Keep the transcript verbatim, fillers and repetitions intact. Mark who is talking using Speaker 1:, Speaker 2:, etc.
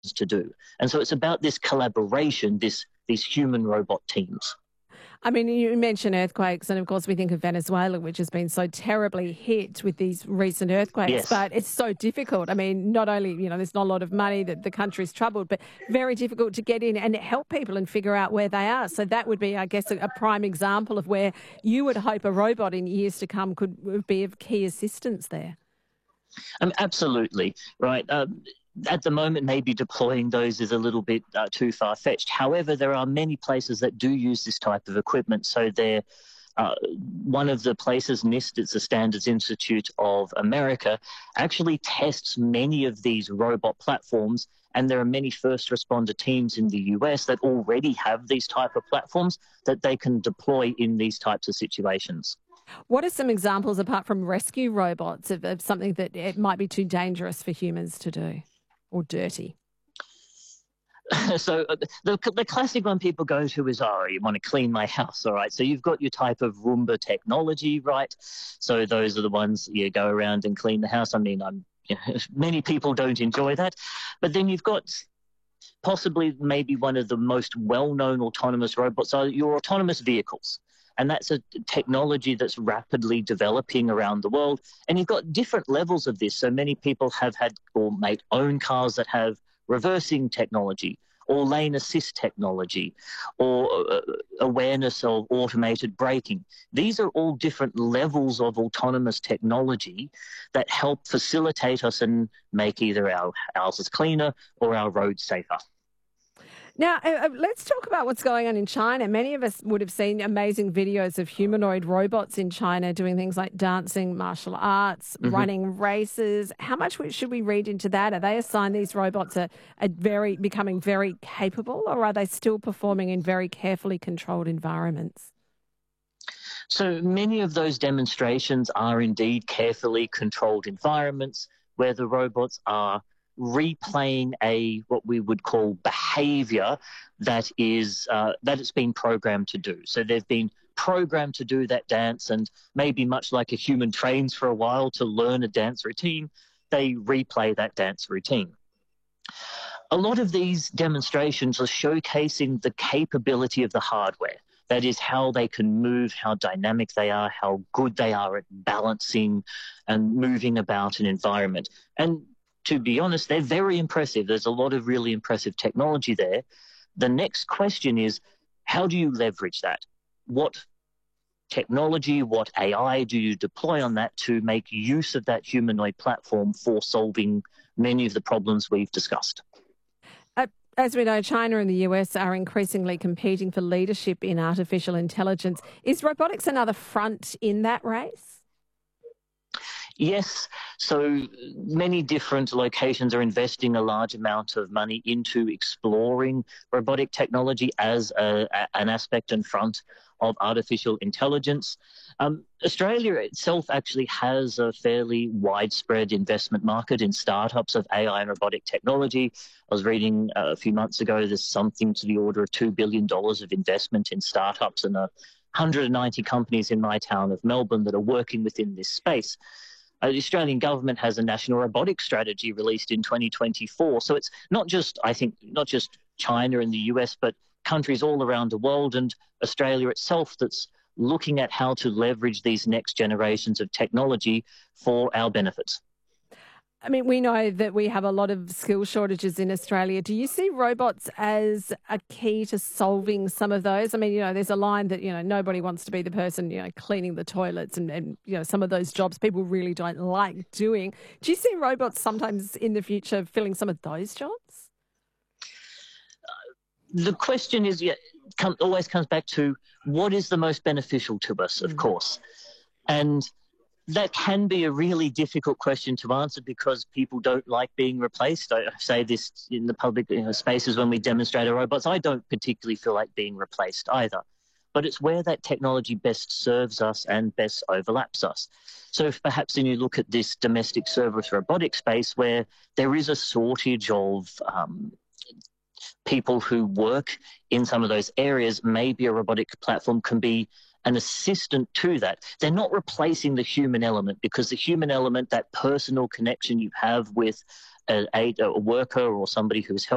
Speaker 1: to do. And so it's about this collaboration, this these human-robot teams.
Speaker 2: I mean, you mentioned earthquakes, and of course we think of Venezuela, which has been so terribly hit with these recent earthquakes,
Speaker 1: Yes.
Speaker 2: but it's so difficult. I mean, not only, you know, there's not a lot of money, that the country's troubled, but very difficult to get in and help people and figure out where they are. So that would be, I guess, a, a prime example of where you would hope a robot in years to come could be of key assistance there.
Speaker 1: Um, absolutely, right. Um, at the moment, maybe deploying those is a little bit uh, too far-fetched. However, there are many places that do use this type of equipment. So they're, uh, one of the places, NIST, it's the Standards Institute of America, actually tests many of these robot platforms, and there are many first responder teams in the U S that already have these type of platforms that they can deploy in these types of situations.
Speaker 2: What are some examples, apart from rescue robots, of, of something that it might be too dangerous for humans to do or dirty?
Speaker 1: So uh, the, the classic one people go to is, oh, you want to clean my house, all right? So you've got your type of Roomba technology, right? So those are the ones you go around and clean the house. I mean, I'm, you know, many people don't enjoy that. But then you've got possibly maybe one of the most well-known autonomous robots are your autonomous vehicles. And that's a technology that's rapidly developing around the world. And you've got different levels of this. So many people have had or made own cars that have reversing technology or lane assist technology or uh, awareness of automated braking. These are all different levels of autonomous technology that help facilitate us and make either our houses cleaner or our roads safer.
Speaker 2: Now, uh, let's talk about what's going on in China. Many of us would have seen amazing videos of humanoid robots in China doing things like dancing, martial arts, mm-hmm. running races. How much should we read into that? Are they a sign these robots are, are very becoming very capable, or are they still performing in very carefully controlled environments?
Speaker 1: So many of those demonstrations are indeed carefully controlled environments where the robots are replaying a what we would call behavior that is uh, that it's been programmed to do. So they've been programmed to do that dance, and maybe much like a human trains for a while to learn a dance routine, they replay that dance routine. A lot of these demonstrations are showcasing the capability of the hardware. That is, how they can move, how dynamic they are, how good they are at balancing and moving about an environment. And to be honest, they're very impressive. There's a lot of really impressive technology there. The next question is, how do you leverage that? What technology, what A I do you deploy on that to make use of that humanoid platform for solving many of the problems we've discussed?
Speaker 2: Uh, as we know, China and the U S are increasingly competing for leadership in artificial intelligence. Is robotics another front in that race?
Speaker 1: Yes, so many different locations are investing a large amount of money into exploring robotic technology as a, a, an aspect and front of artificial intelligence. Um, Australia itself actually has a fairly widespread investment market in startups of A I and robotic technology. I was reading uh, a few months ago there's something to the order of two billion dollars of investment in startups, and uh, one hundred ninety companies in my town of Melbourne that are working within this space. Uh, the Australian government has a national robotics strategy released in twenty twenty-four. So it's not just, I think, not just China and the U S, but countries all around the world and Australia itself that's looking at how to leverage these next generations of technology for our benefits.
Speaker 2: I mean, we know that we have a lot of skill shortages in Australia. Do you see robots as a key to solving some of those? I mean, you know, there's a line that, you know, nobody wants to be the person, you know, cleaning the toilets and, and, you know, some of those jobs people really don't like doing. Do you see robots sometimes in the future filling some of those jobs?
Speaker 1: The question is, yeah, come, always comes back to what is the most beneficial to us, of mm. course. And that can be a really difficult question to answer because people don't like being replaced. I say this in the public you know, spaces when we demonstrate our robots. I don't particularly feel like being replaced either. But it's where that technology best serves us and best overlaps us. So if perhaps when you look at this domestic service robotic space where there is a shortage of um, people who work in some of those areas, maybe a robotic platform can be an assistant to that. They're not replacing the human element because the human element, that personal connection you have with a, a, a worker or somebody who's helping